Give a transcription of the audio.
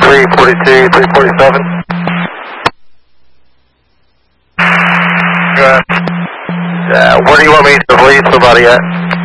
342, 347. Good. Where do you want me to release somebody at?